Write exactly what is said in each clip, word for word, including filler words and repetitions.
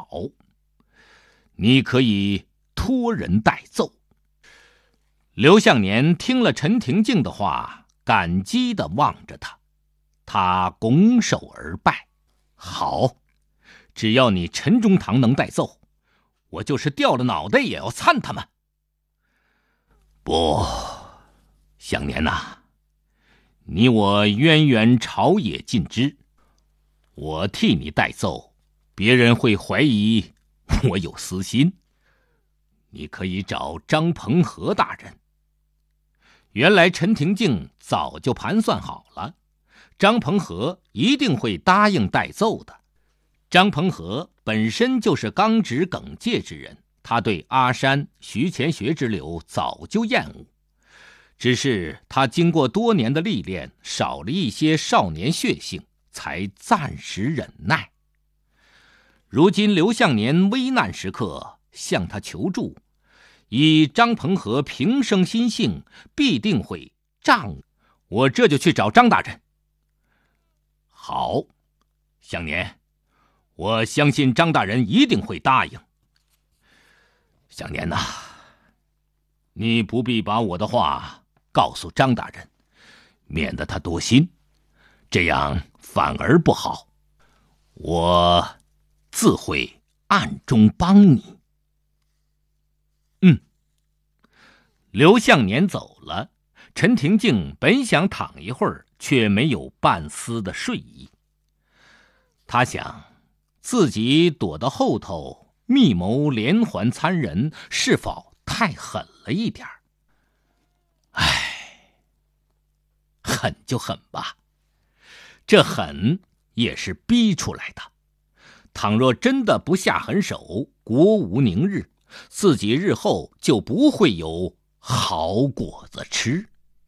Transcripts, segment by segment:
你可以托人代奏。”刘向年听了陈廷敬的话，感激地望着他，他拱手而拜：“好，只要你陈中堂能代奏，我就是掉了脑袋也要参他们。”“不，向年呐、啊，你我渊源朝野尽知，我替你代奏，别人会怀疑我有私心。你可以找张鹏和大人。”原来陈廷敬早就盘算好了，张鹏和一定会答应代奏的。张鹏和本身就是刚直耿介之人，他对阿山、徐乾学之流早就厌恶，只是他经过多年的历练，少了一些少年血性，才暂时忍耐。如今刘向年危难时刻向他求助，以张鹏和平生心性，必定会仗。我这就去找张大人。好，向年，我相信张大人一定会答应。向年呐、啊，你不必把我的话告诉张大人，免得他多心，这样反而不好。我自会暗中帮你。嗯。刘向年走了，陈廷敬本想躺一会儿，却没有半丝的睡意。他想，自己躲到后头密谋连环参人，是否太狠了一点？唉，狠就狠吧，这狠也是逼出来的。倘若真的不下狠手，国无宁日，自己日后就不会有好果子吃。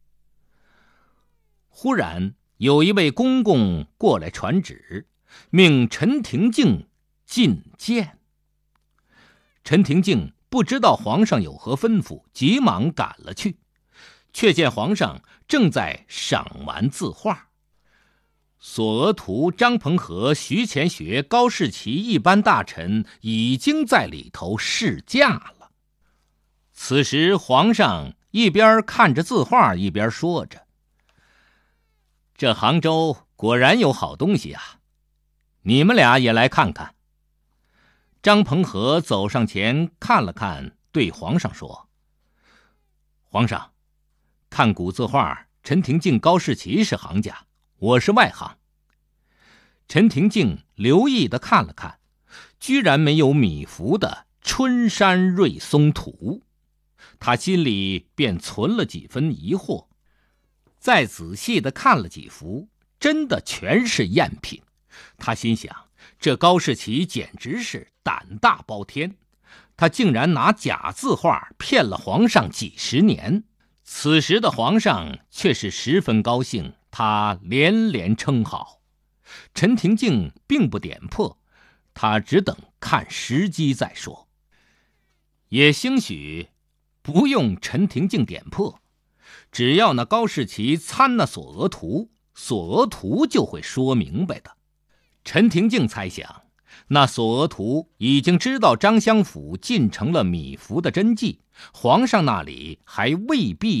忽然有一位公公过来传旨，命陈廷敬觐见。陈廷敬不知道皇上有何吩咐，急忙赶了去，却见皇上正在赏玩字画。索额图、张鹏和、徐乾学、高士奇一般大臣已经在里头试驾了。此时皇上一边看着字画，一边说着：“这杭州果然有好东西啊，你们俩也来看看。”张鹏和走上前看了看，对皇上说：“皇上，看古字画，陈廷敬、高士奇是行家，我是外行。”陈廷敬留意地看了看，居然没有米芾的《春山瑞松图》，他心里便存了几分疑惑。再仔细地看了几幅，真的全是赝品。他心想，这高士奇简直是胆大包天，他竟然拿假字画骗了皇上几十年。此时的皇上却是十分高兴，他连连称好。陈廷敬并不点破，他只等看时机再说。也兴许不用陈廷敬点破，只要那高士奇参那索额图，索额图就会说明白的。陈廷敬猜想，那索额图已经知道张襄府进成了米芾的真迹，皇上那里还未必